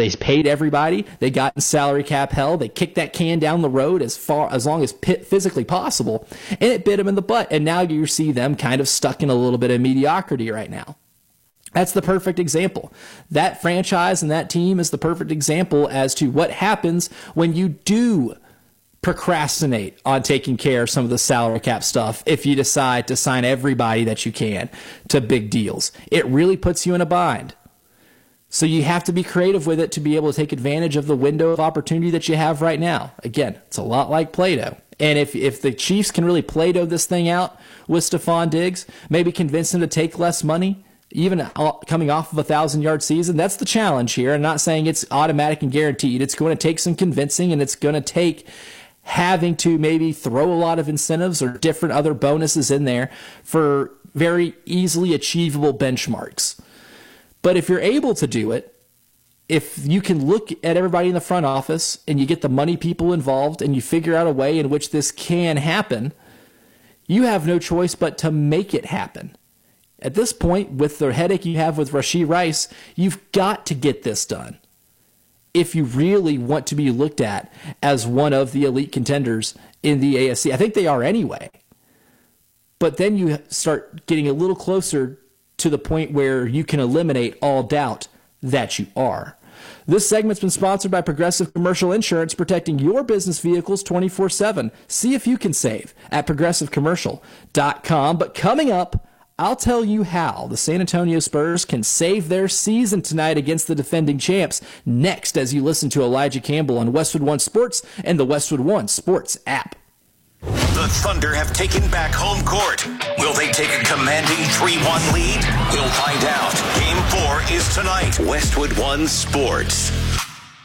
They paid everybody. They got in salary cap hell. They kicked that can down the road as long as physically possible, and it bit them in the butt. And now you see them kind of stuck in a little bit of mediocrity right now. That's the perfect example. That franchise and that team is the perfect example as to what happens when you do procrastinate on taking care of some of the salary cap stuff if you decide to sign everybody that you can to big deals. It really puts you in a bind. So you have to be creative with it to be able to take advantage of the window of opportunity that you have right now. Again, it's a lot like Play-Doh. And if the Chiefs can really Play-Doh this thing out with Stephon Diggs, maybe convince him to take less money, even coming off of a 1,000-yard season, that's the challenge here. I'm not saying it's automatic and guaranteed. It's going to take some convincing, and it's going to take having to maybe throw a lot of incentives or different other bonuses in there for very easily achievable benchmarks. But if you're able to do it, if you can look at everybody in the front office and you get the money people involved and you figure out a way in which this can happen, you have no choice but to make it happen. At this point, with the headache you have with Rashee Rice, you've got to get this done if you really want to be looked at as one of the elite contenders in the AFC. I think they are anyway. But then you start getting a little closer to the point where you can eliminate all doubt that you are. This segment's been sponsored by Progressive Commercial Insurance, protecting your business vehicles 24/7. See if you can save at progressivecommercial.com. But coming up, I'll tell you how the San Antonio Spurs can save their season tonight against the defending champs, next as you listen to Elijah Campbell on Westwood One Sports and the Westwood One Sports app. The Thunder have taken back home court. Will they take a commanding 3-1 lead? We'll find out. Game 4 is tonight. Westwood One Sports.